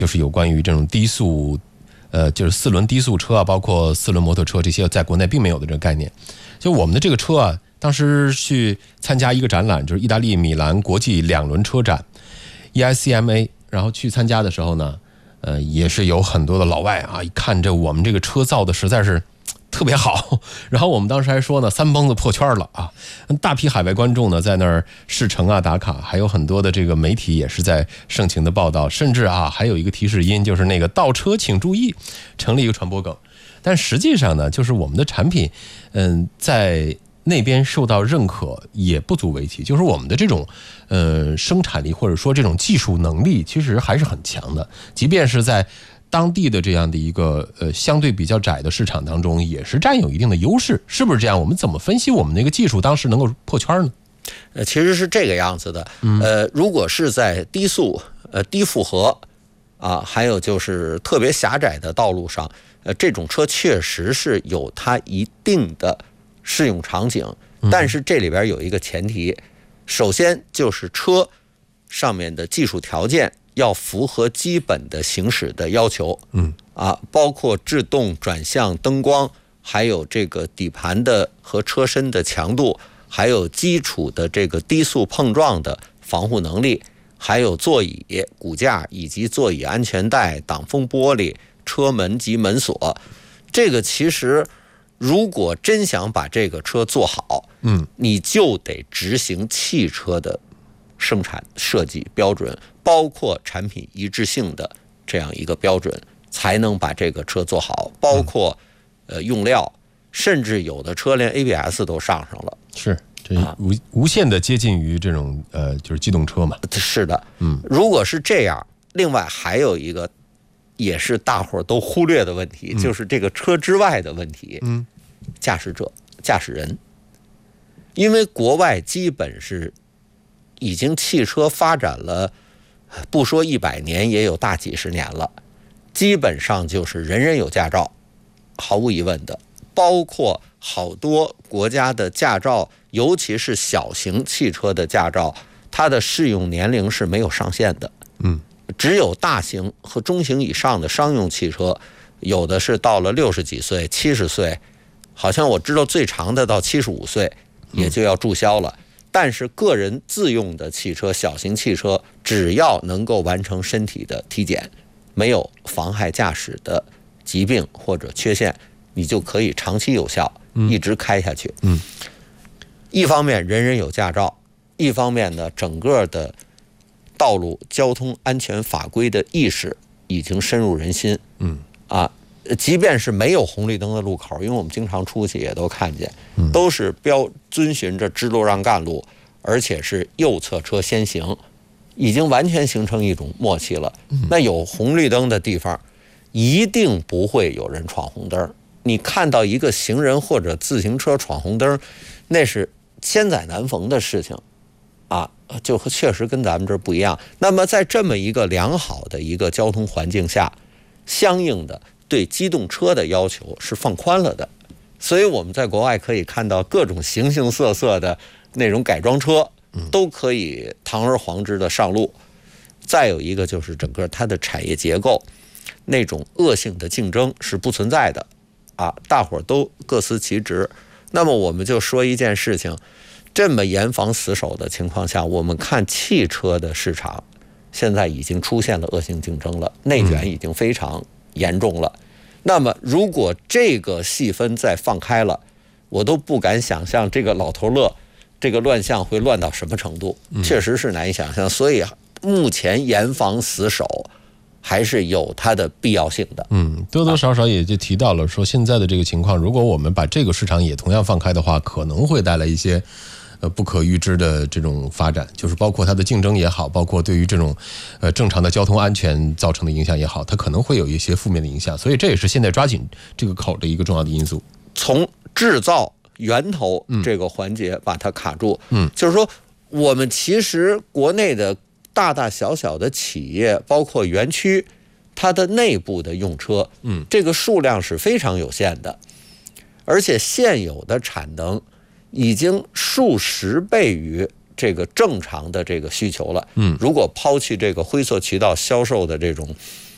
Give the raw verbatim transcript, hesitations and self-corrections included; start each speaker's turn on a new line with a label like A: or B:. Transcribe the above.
A: 就是有关于这种低速，呃，就是四轮低速车啊，包括四轮摩托车这些在国内并没有的这个概念。就我们的这个车啊，当时去参加一个展览，就是意大利米兰国际两轮车展 E I C M A， 然后去参加的时候呢，呃，也是有很多的老外啊，一看这我们这个车造的实在是特别好，然后我们当时还说呢，三蹦子破圈了啊！大批海外观众呢在那儿试乘啊打卡，还有很多的这个媒体也是在盛情的报道，甚至啊还有一个提示音，就是那个倒车请注意，成了一个传播梗。但实际上呢，就是我们的产品，嗯，在那边受到认可也不足为奇，就是我们的这种呃生产力或者说这种技术能力其实还是很强的，即便是在当地的这样的一个呃相对比较窄的市场当中，也是占有一定的优势，是不是这样？我们怎么分析我们那个技术当时能够破圈呢？
B: 呃，其实是这个样子的。呃，如果是在低速、呃低负荷啊，还有就是特别狭窄的道路上，呃，这种车确实是有它一定的适用场景，但是这里边有一个前提，首先就是车上面的技术条件要符合基本的行驶的要求，嗯啊，包括制动、转向、灯光，还有这个底盘的和车身的强度，还有基础的这个低速碰撞的防护能力，还有座椅、骨架以及座椅安全带、挡风玻璃、车门及门锁。这个其实如果真想把这个车做好，嗯，你就得执行汽车的生产设计标准，包括产品一致性的这样一个标准，才能把这个车做好。包括呃用料，甚至有的车连 A B S 都上上了。
A: 是，这无无限的接近于这种呃就是机动车嘛。
B: 是的，嗯，如果是这样，另外还有一个也是大伙儿都忽略的问题，嗯，就是这个车之外的问题，嗯，驾驶者、驾驶人，因为国外基本是已经汽车发展了，不说一百年，也有大几十年了，基本上就是人人有驾照，毫无疑问的。包括好多国家的驾照，尤其是小型汽车的驾照，它的适用年龄是没有上限的。嗯，只有大型和中型以上的商用汽车，有的是到了六十几岁、七十岁，好像我知道最长的到七十五岁也就要注销了。但是个人自用的汽车、小型汽车，只要能够完成身体的体检，没有妨害驾驶的疾病或者缺陷，你就可以长期有效一直开下去。嗯，一方面人人有驾照，一方面呢，整个的道路交通安全法规的意识已经深入人心。嗯啊，即便是没有红绿灯的路口，因为我们经常出去也都看见，都是标遵循着支路让干路，而且是右侧车先行，已经完全形成一种默契了。那有红绿灯的地方，一定不会有人闯红灯。你看到一个行人或者自行车闯红灯，那是千载难逢的事情啊，就确实跟咱们这儿不一样。那么在这么一个良好的一个交通环境下，相应的对机动车的要求是放宽了的，所以我们在国外可以看到各种形形色色的那种改装车都可以堂而皇之的上路。再有一个就是整个它的产业结构，那种恶性的竞争是不存在的啊，大伙儿都各司其职。那么我们就说一件事情，这么严防死守的情况下，我们看汽车的市场现在已经出现了恶性竞争了，内卷已经非常严重了。那么如果这个细分再放开了，我都不敢想象这个老头乐这个乱象会乱到什么程度，确实是难以想象。所以目前严防死守还是有它的必要性的。
A: 嗯，多多少少也就提到了说，现在的这个情况，如果我们把这个市场也同样放开的话，可能会带来一些呃不可预知的这种发展，就是包括它的竞争也好，包括对于这种呃正常的交通安全造成的影响也好，它可能会有一些负面的影响，所以这也是现在抓紧这个口的一个重要的因素。
B: 从制造源头这个环节把它卡住，嗯，就是说我们其实国内的大大小小的企业，包括园区，它的内部的用车，嗯，这个数量是非常有限的，而且现有的产能已经数十倍于这个正常的这个需求了。嗯，如果抛弃这个灰色渠道销售的这种